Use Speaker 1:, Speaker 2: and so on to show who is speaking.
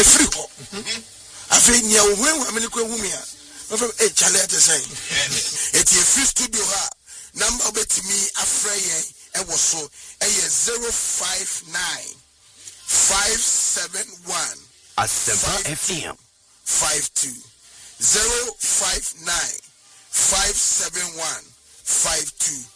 Speaker 1: free ho afi nya ohwen amene ko ehumi a no from chale at say it is free studio ha number betimi afra yen e wo so e ye 059 571
Speaker 2: Asempa FM
Speaker 1: 52 059 571 52